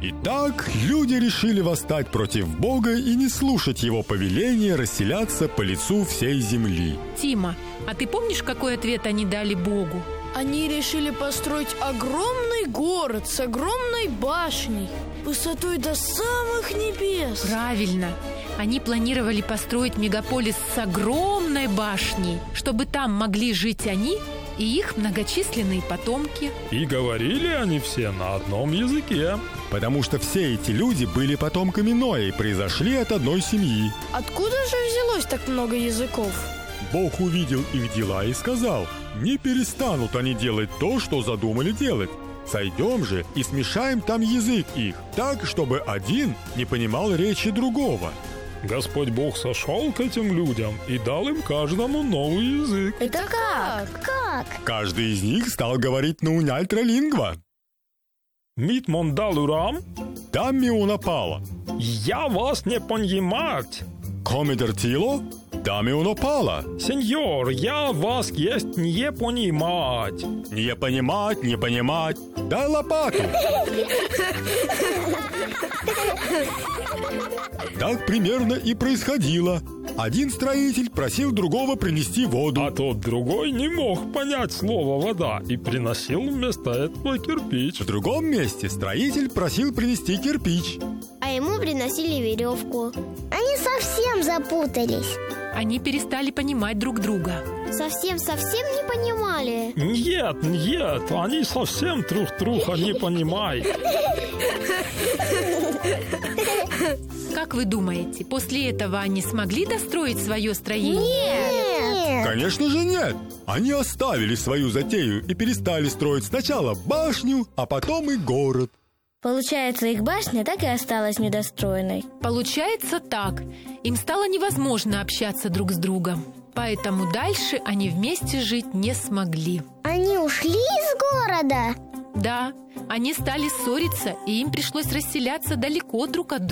Итак, люди решили восстать против Бога и не слушать его повеления расселяться по лицу всей земли. Тима, а ты помнишь, какой ответ они дали Богу? Они решили построить огромный город с огромной башней, высотой до самых небес. Правильно. Они планировали построить мегаполис с огромной башней, чтобы там могли жить они и их многочисленные потомки. И говорили они все на одном языке. Потому что все эти люди были потомками Ноя и произошли от одной семьи. Откуда же взялось так много языков? Бог увидел их дела и сказал: не перестанут они делать то, что задумали делать. Сойдем же и смешаем там язык их, так, чтобы один не понимал речи другого. Господь Бог сошел к этим людям и дал им каждому новый язык. Это как? Как? Каждый из них стал говорить на уняльтралингва. Мит мондалурам, Тамми унапала. я вас не понимать. Комедертило, тамми унапала. Сеньор, я вас есть не понимать. Не понимать, не понимать. Дай лопату. Так примерно и происходило. Один строитель просил другого принести воду. А тот другой не мог понять слово «вода» и приносил вместо этого кирпич. В другом месте строитель просил принести кирпич. А ему приносили веревку. Они совсем запутались. Они перестали понимать друг друга. Совсем не понимали. Нет, они совсем друг не понимают. Как вы думаете, после этого они смогли достроить свое строение? Нет. Конечно же нет. Они оставили свою затею и перестали строить сначала башню, а потом и город. Получается, их башня так и осталась недостроенной. Получается так. Им стало невозможно общаться друг с другом. Поэтому дальше они вместе жить не смогли. Они ушли из города? Да, они стали ссориться, и им пришлось расселяться далеко друг от друга.